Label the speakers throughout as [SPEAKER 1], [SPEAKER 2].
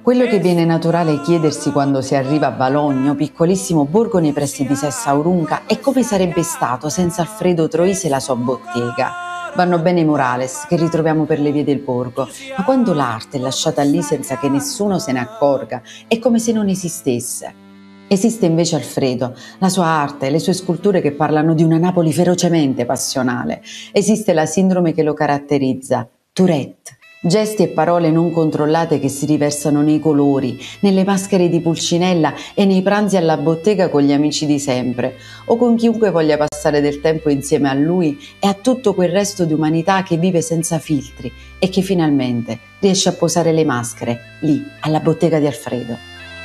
[SPEAKER 1] Quello che viene naturale chiedersi quando si arriva a Valogno, piccolissimo borgo nei pressi di Sessa Aurunca, è come sarebbe stato senza Alfredo Troisi e la sua bottega. Vanno bene i murales che ritroviamo per le vie del borgo, ma quando l'arte è lasciata lì senza che nessuno se ne accorga, è come se non esistesse. Esiste invece Alfredo, la sua arte, le sue sculture che parlano di una Napoli ferocemente passionale. Esiste la sindrome che lo caratterizza, Tourette. Gesti e parole non controllate che si riversano nei colori, nelle maschere di Pulcinella e nei pranzi alla bottega con gli amici di sempre, o con chiunque voglia passare del tempo insieme a lui e a tutto quel resto di umanità che vive senza filtri e che finalmente riesce a posare le maschere lì, alla bottega di Alfredo.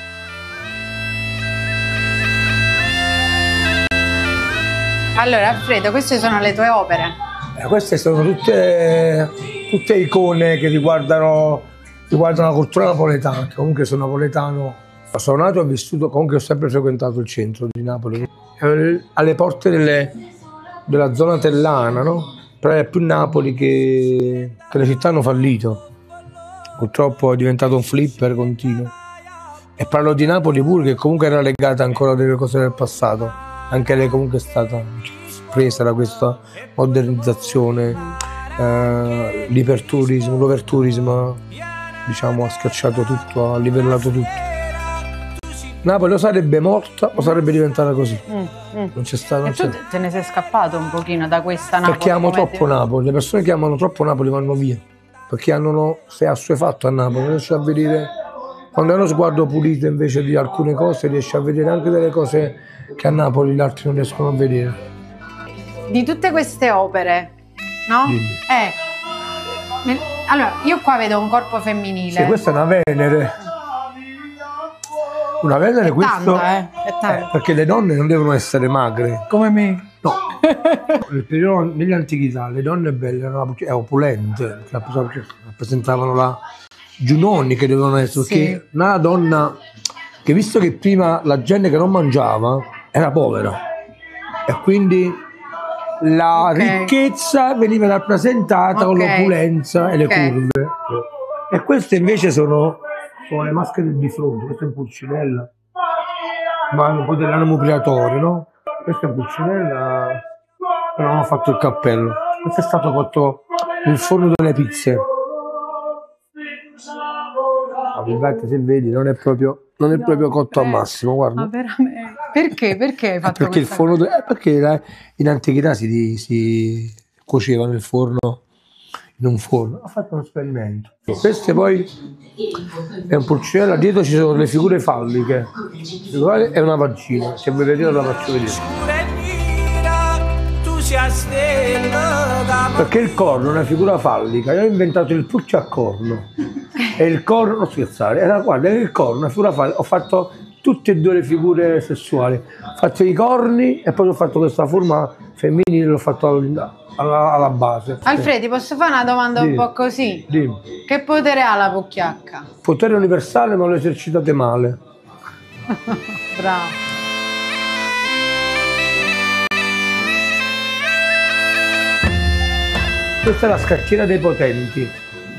[SPEAKER 2] Allora, Alfredo, queste sono le tue opere?
[SPEAKER 3] Queste sono tutte icone che riguardano la cultura napoletana, che comunque sono napoletano. Sono nato e ho vissuto, comunque ho sempre frequentato il centro di Napoli, alle porte della zona tellana, no? Però è più Napoli che le città hanno fallito. Purtroppo è diventato un flipper continuo. E parlo di Napoli pure, che comunque era legata ancora a delle cose del passato. Anche lei comunque è stata presa da questa modernizzazione, l'iperturismo, l'overturismo, diciamo, ha schiacciato tutto, ha livellato tutto. Napoli o sarebbe morta o sarebbe diventata così. Non c'è stato.
[SPEAKER 2] E tu te ne sei scappato un pochino da questa Napoli?
[SPEAKER 3] Perché amo troppo Napoli, le persone che amano troppo Napoli vanno via, perché sei assuefatto a Napoli, non riesci a vedere, quando hai uno sguardo pulito invece di alcune cose, riesci a vedere anche delle cose che a Napoli gli altri non riescono a vedere.
[SPEAKER 2] Di tutte queste opere, no? Allora, io qua vedo un corpo femminile.
[SPEAKER 3] Sì, questa è una Venere. Una Venere,
[SPEAKER 2] è
[SPEAKER 3] questo
[SPEAKER 2] tanta, è tanta.
[SPEAKER 3] Perché le donne non devono essere magre.
[SPEAKER 2] Come me.
[SPEAKER 3] No. Nel periodo, nell'antichità le donne belle erano opulente, rappresentavano la giunoni che dovevano essere,
[SPEAKER 2] sì.
[SPEAKER 3] Perché una donna che, visto che prima la gente che non mangiava era povera e quindi la ricchezza veniva rappresentata con l'opulenza e le curve. E queste invece sono le maschere di fronte, questa è Pulcinella, ma un po' dell'animo priatorio, no? Questa è Pulcinella, però non ho fatto il cappello. Questo è stato cotto nel forno delle pizze. Infatti, se vedi, non è proprio cotto al massimo, guarda.
[SPEAKER 2] Ma veramente? Perché? Perché hai fatto
[SPEAKER 3] Perché il forno perché in antichità si cuoceva nel forno, in un forno. Ho fatto uno esperimento. Queste poi è un Pulcinella, dietro ci sono le figure falliche e una vagina. Se vuoi vedere la faccio vedere. Perché il corno è una figura fallica, io ho inventato il pulce a corno. E il corno, non scherzare, guarda, il corno, una figura fallica. Ho fatto tutte e due le figure sessuali. Ho fatto i corni e poi ho fatto questa forma femminile, l'ho fatto alla base.
[SPEAKER 2] Alfredo, ti posso fare una domanda un po' così?
[SPEAKER 3] Dimmi.
[SPEAKER 2] Che potere ha la pucchiacca?
[SPEAKER 3] Potere universale, ma lo esercitate male.
[SPEAKER 2] Bravo.
[SPEAKER 3] Questa è la scacchiera dei potenti.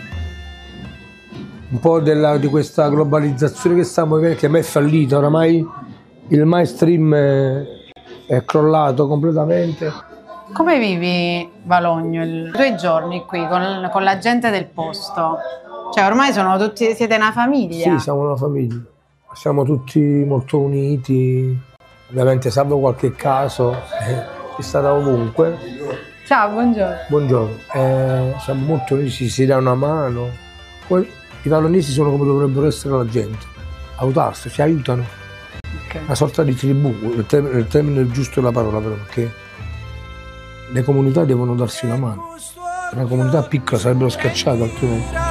[SPEAKER 3] Un po' di questa globalizzazione che stiamo vivendo, che a me è fallita, oramai il mainstream è crollato completamente.
[SPEAKER 2] Come vivi Valogno, i tuoi giorni qui con la gente del posto? Cioè ormai siete una famiglia?
[SPEAKER 3] Sì, siamo una famiglia, siamo tutti molto uniti, ovviamente salvo qualche caso, che sta da ovunque.
[SPEAKER 2] Ciao, buongiorno.
[SPEAKER 3] Buongiorno, siamo molto uniti, si dà una mano. Poi, i valonesi sono come dovrebbero essere la gente, aiutarsi, si aiutano.
[SPEAKER 2] Okay.
[SPEAKER 3] Una sorta di tribù, il termine giusto è la parola però, perché le comunità devono darsi una mano. Una comunità piccola sarebbero schiacciate altrimenti.